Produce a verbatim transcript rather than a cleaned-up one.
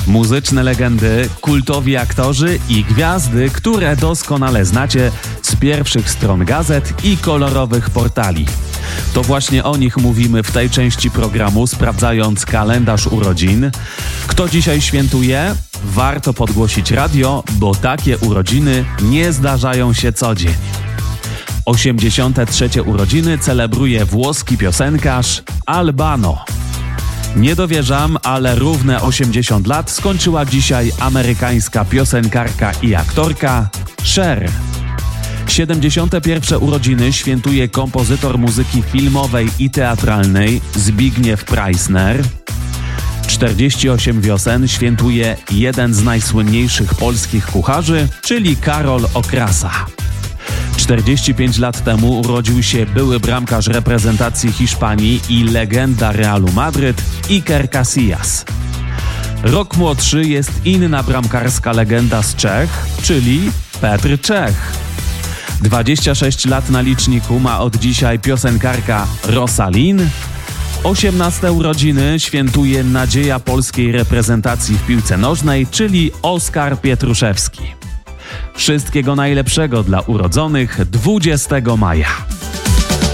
Muzyczne legendy, kultowi aktorzy i gwiazdy, które doskonale znacie z pierwszych stron gazet i kolorowych portali. To właśnie o nich mówimy w tej części programu, sprawdzając kalendarz urodzin. Kto dzisiaj świętuje? Warto podgłosić radio, bo takie urodziny nie zdarzają się co dzień. osiemdziesiąte trzecie urodziny celebruje włoski piosenkarz Albano. Nie dowierzam, ale równe osiemdziesiąt lat skończyła dzisiaj amerykańska piosenkarka i aktorka Cher. siedemdziesiąte pierwsze urodziny świętuje kompozytor muzyki filmowej i teatralnej Zbigniew Preissner. czterdzieści osiem wiosen świętuje jeden z najsłynniejszych polskich kucharzy, czyli Karol Okrasa. czterdzieści pięć lat temu urodził się były bramkarz reprezentacji Hiszpanii i legenda Realu Madryt Iker Casillas. Rok młodszy jest inna bramkarska legenda z Czech, czyli Petr Czech. dwadzieścia sześć lat na liczniku ma od dzisiaj piosenkarka Rosalin. osiemnaste urodziny świętuje nadzieja polskiej reprezentacji w piłce nożnej, czyli Oskar Pietruszewski. Wszystkiego najlepszego dla urodzonych dwudziestego maja.